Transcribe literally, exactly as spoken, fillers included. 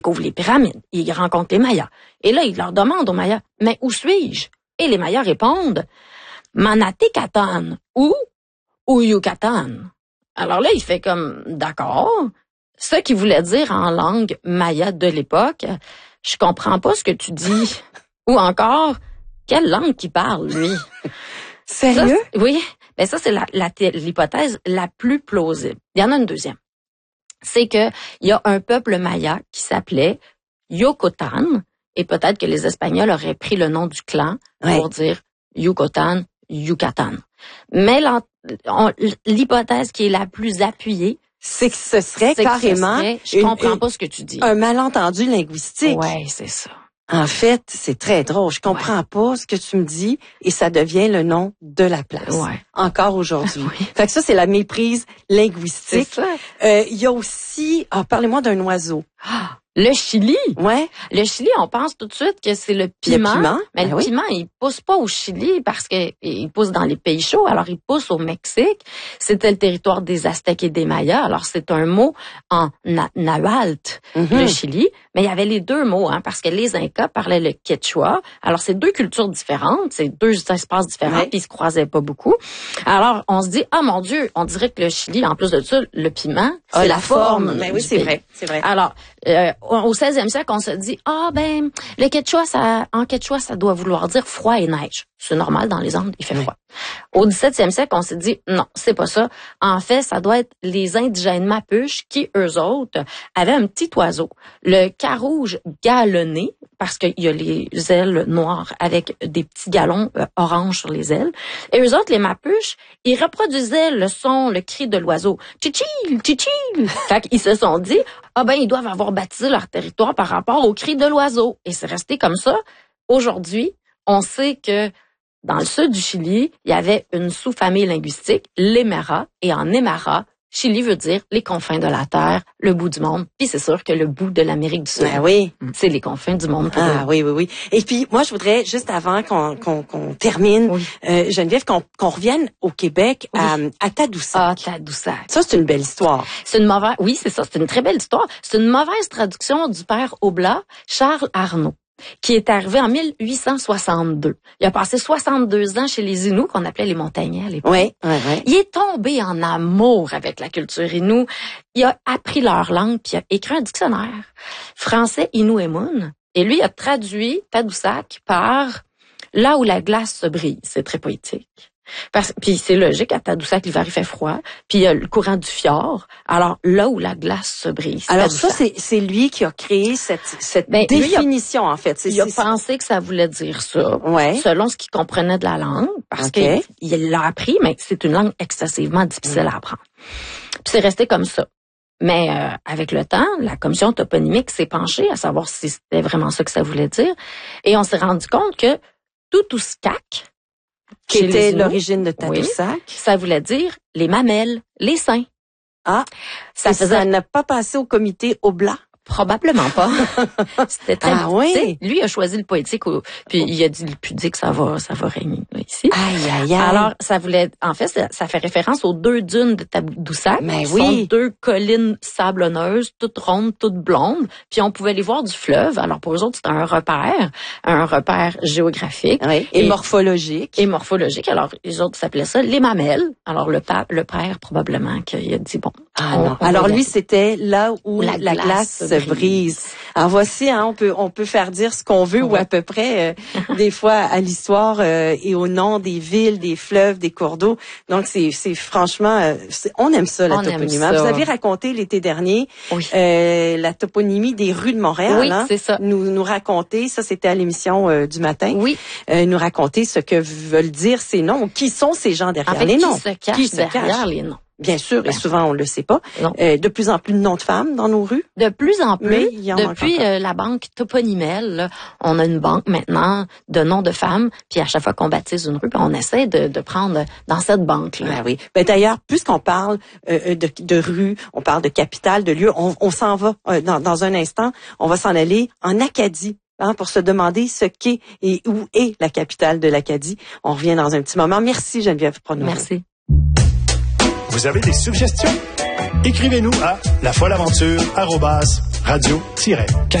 découvre les pyramides, il rencontre les Mayas. Et là, il leur demande aux Mayas, mais où suis-je? Et les Mayas répondent, Manatecatán ou ou Yucatan. Alors là, il fait comme, d'accord, ce qu'il voulait dire en langue maya de l'époque, je comprends pas ce que tu dis. Ou encore, quelle langue qu'il parle, lui? Sérieux? Ça, oui. Ben ça, c'est la, la, l'hypothèse la plus plausible. Il y en a une deuxième. C'est que il y a un peuple maya qui s'appelait Yocotan, et peut-être que les Espagnols auraient pris le nom du clan ouais. pour dire Yucatan, Yucatan. Mais on, l'hypothèse qui est la plus appuyée, c'est que ce serait carrément... Que ce serait, je une, comprends pas ce que tu dis. Un malentendu linguistique. Ouais, c'est ça. En fait, c'est très drôle. Je comprends ouais. pas ce que tu me dis et ça devient le nom de la place. Ouais. Encore aujourd'hui. Oui. Fait que ça, c'est la méprise linguistique. C'est ça. Euh, il y a aussi... Ah, parlez-moi d'un oiseau. Ah, le Chili. Ouais. Le Chili, on pense tout de suite que c'est le piment. Le piment. Mais ben le oui. piment, il pousse pas au Chili parce que il pousse dans les pays chauds. Alors, il pousse au Mexique. C'était le territoire des Aztèques et des Mayas. Alors, c'est un mot en na- nahuatl, mm-hmm. le Chili. Mais il y avait les deux mots, hein, parce que les Incas parlaient le quechua. Alors, c'est deux cultures différentes, c'est deux espaces différents, ouais. puis ils se croisaient pas beaucoup. Alors, on se dit, ah mon Dieu, on dirait que le Chili, en plus de ça, le piment, c'est a la, la forme. forme. Mais oui, c'est pays. vrai, c'est vrai. Alors, euh, au seizième siècle, on se dit, ah ben, le quechua, ça, en quechua, ça doit vouloir dire froid et neige. C'est normal, dans les Andes, il fait froid. Au dix-septième siècle, on s'est dit, non, c'est pas ça. En fait, ça doit être les indigènes Mapuches qui, eux autres, avaient un petit oiseau, le carouge galonné, parce qu'il y a les ailes noires avec des petits galons euh, orange sur les ailes. Et eux autres, les Mapuches, ils reproduisaient le son, le cri de l'oiseau. Tchichil, tchichil. Fait qu'ils se sont dit, ah ben, ils doivent avoir baptisé leur territoire par rapport au cri de l'oiseau. Et c'est resté comme ça. Aujourd'hui, on sait que dans le sud du Chili, il y avait une sous-famille linguistique, l'Aymara, et en Aymara, Chili veut dire les confins de la terre, le bout du monde. Puis c'est sûr que le bout de l'Amérique du Sud, ben oui. c'est les confins du monde. Pour ah eux. oui, oui, oui. Et puis moi, je voudrais, juste avant qu'on, qu'on, qu'on termine, oui. euh, Geneviève, qu'on, qu'on revienne au Québec, oui. à, à Tadoussac. Ah, Tadoussac. Ça, c'est une belle histoire. C'est une mauvaise, oui, c'est ça, c'est une très belle histoire. C'est une mauvaise traduction du père Oblat, Charles Arnaud, qui est arrivé en mille huit cent soixante-deux. Il a passé soixante-deux ans chez les Inuits, qu'on appelait les Montagnais à l'époque. Oui, oui, oui. Il est tombé en amour avec la culture Innu. Il a appris leur langue, puis il a écrit un dictionnaire français Innu-Emun. Et lui, il a traduit Tadoussac par « là où la glace se brise ». C'est très poétique. Parce, puis c'est logique, à Tadoussac, l'hiver, il fait froid. Puis il y a le courant du fjord. Alors, là où la glace se brise. Alors Tadoussac. ça, c'est, c'est lui qui a créé cette, cette ben, définition, lui, a, en fait. C'est, il a c'est, pensé que ça voulait dire ça, ouais. selon ce qu'il comprenait de la langue, parce okay. qu'il l'a appris, mais c'est une langue excessivement difficile mmh. à apprendre. Puis c'est resté comme ça. Mais euh, avec le temps, la commission toponymique s'est penchée à savoir si c'était vraiment ça que ça voulait dire. Et on s'est rendu compte que Tutuskak, qui était l'origine de Tadoussac, oui, ça voulait dire les mamelles, les seins. Ah, ça, faisait... ça n'a pas passé au comité Oblat? Probablement pas. C'était très ah oui. Lui il a choisi le poétique, au, puis il a dit le pudique, ça va, ça va régner là, ici. Aïe aïe aïe. Alors ça voulait, en fait, ça, ça fait référence aux deux dunes de Tadoussac. Mais qui oui. sont deux collines sablonneuses, toutes rondes, toutes blondes. Puis on pouvait les voir du fleuve. Alors pour eux autres, c'était un repère, un repère géographique oui. et, et morphologique. Et morphologique. Alors les autres s'appelaient ça les mamelles. Alors le père, le père probablement qu'il a dit bon. Ah on, non. On Alors lui, c'était là où, où la, la glace, glace se brise. brise. Alors voici, hein, on peut on peut faire dire ce qu'on veut, oui. ou à peu près, euh, des fois à l'histoire euh, et au nom des villes, des fleuves, des cours d'eau. Donc c'est c'est franchement, euh, c'est, on aime ça la on toponymie. Ça. Vous avez raconté l'été dernier oui. euh, la toponymie des rues de Montréal. Oui, hein, c'est ça. Nous nous raconter, ça c'était à l'émission euh, du matin. Oui. Euh, nous raconter ce que veulent dire ces noms, qui sont ces gens derrière en fait, les qui noms, se cache qui se derrière cache. les noms. Bien sûr, Bien. et souvent on le sait pas. Euh, de plus en plus de noms de femmes dans nos rues. De plus en plus. Mais il y en depuis euh, la banque Toponymel, là, on a une banque maintenant de noms de femmes. Puis à chaque fois qu'on baptise une rue, ben, on essaie de, de prendre dans cette banque-là. Ben oui. Ben d'ailleurs, puisqu'on parle euh, de, de rue, on parle de capitale, de lieu, on, on s'en va euh, dans, dans un instant. On va s'en aller en Acadie. Hein, pour se demander ce qu'est et où est la capitale de l'Acadie. On revient dans un petit moment. Merci Geneviève Pronovo. Merci. Vous avez des suggestions? Écrivez-nous à lafolleaventure arobase radio tiret